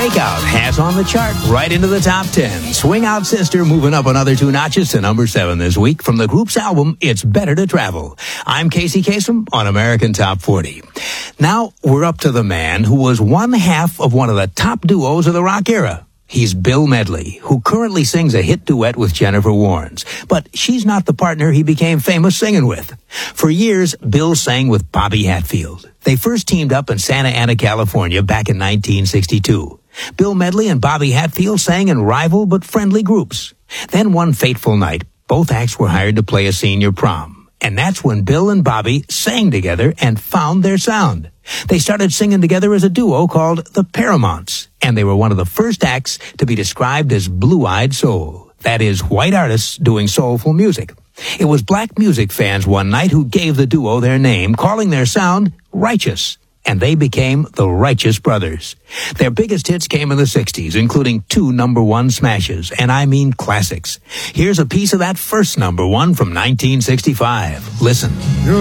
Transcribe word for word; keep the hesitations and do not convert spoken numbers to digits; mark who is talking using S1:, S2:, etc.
S1: Takeout has on the chart right into the top ten. Swing Out Sister moving up another two notches to number seven this week from the group's album, It's Better to Travel. I'm Casey Kasem on American Top forty. Now we're up to the man who was one half of one of the top duos of the rock era. He's Bill Medley, who currently sings a hit duet with Jennifer Warnes. But she's not the partner he became famous singing with. For years, Bill sang with Bobby Hatfield. They first teamed up in Santa Ana, California back in nineteen sixty-two. Bill Medley and Bobby Hatfield sang in rival but friendly groups. Then one fateful night, both acts were hired to play a senior prom. And that's when Bill and Bobby sang together and found their sound. They started singing together as a duo called the Paramounts, and they were one of the first acts to be described as blue-eyed soul. That is, white artists doing soulful music. It was black music fans one night who gave the duo their name, calling their sound Righteous, and they became the Righteous Brothers. Their biggest hits came in the sixties, including two number one smashes, and I mean classics. Here's a piece of that first number one from nineteen sixty-five. Listen.